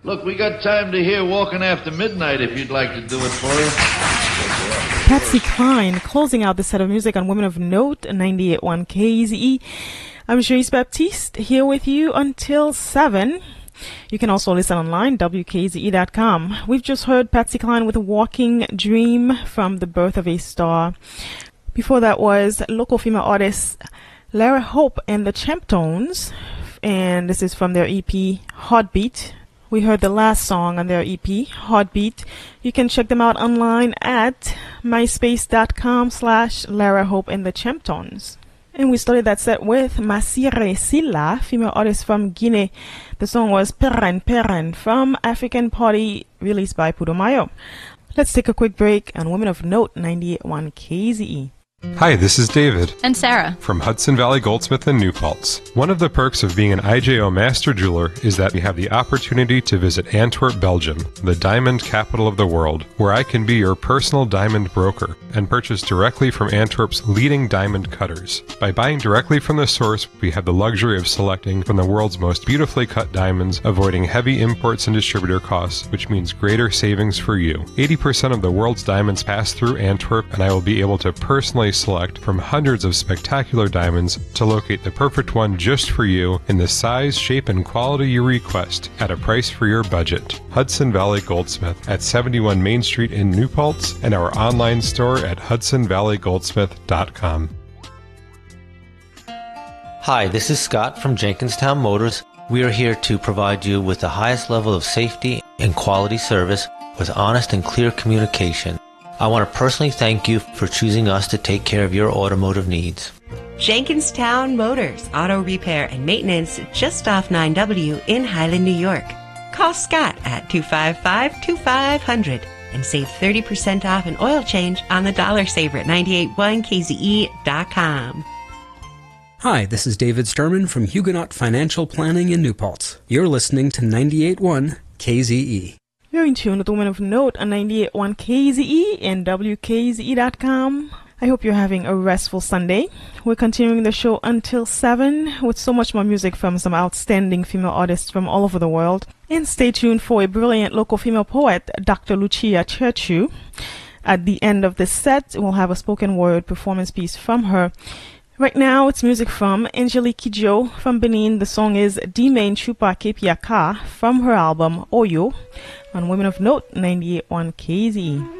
Look, we got time to hear Walking After Midnight if you'd like to do it for us. Patsy Cline closing out the set of music on Women of Note, 98.1 KZE. I'm Cherise Baptiste here with you until 7. You can also listen online, WKZE.com. We've just heard Patsy Cline with Walking Dream from The Birth of a Star. Before that was local female artist Lara Hope and the Champtones, and this is from their EP Heartbeat. We heard the last song on their EP, Heartbeat. You can check them out online at myspace.com/Lara Hope and the Champtones. And we started that set with Masire Silla, female artist from Guinea. The song was Peren Peren from African Party, released by Putumayo. Let's take a quick break on Women of Note, 98.1 KZE. Hi, this is David. And Sarah. From Hudson Valley Goldsmith in New Paltz. One of the perks of being an IJO Master Jeweler is that we have the opportunity to visit Antwerp, Belgium, the diamond capital of the world, where I can be your personal diamond broker and purchase directly from Antwerp's leading diamond cutters. By buying directly from the source, we have the luxury of selecting from the world's most beautifully cut diamonds, avoiding heavy imports and distributor costs, which means greater savings for you. 80% of the world's diamonds pass through Antwerp, and I will be able to personally select from hundreds of spectacular diamonds to locate the perfect one just for you in the size, shape, and quality you request at a price for your budget. Hudson Valley Goldsmith at 71 Main Street in New Paltz and our online store at hudsonvalleygoldsmith.com. Hi, this is Scott from Jenkinstown Motors. We are here to provide you with the highest level of safety and quality service with honest and clear communication. I want to personally thank you for choosing us to take care of your automotive needs. Jenkinstown Motors, auto repair and maintenance just off 9W in Highland, New York. Call Scott at 255-2500 and save 30% off an oil change on the Dollar Saver at 981kze.com. Hi, this is David Sturman from Huguenot Financial Planning in New Paltz. You're listening to 98.1 KZE. You're in tune with Women of Note on 98.1 KZE and WKZE.com. I hope you're having a restful Sunday. We're continuing the show until 7 with so much more music from some outstanding female artists from all over the world. And stay tuned for a brilliant local female poet, Dr. Lucia Churchu. At the end of this set, we'll have a spoken word performance piece from her. Right now, it's music from Angelique Kidjo from Benin. The song is Dimain Chupa Kepiaka from her album Oyo on Women of Note 98.1 KZE.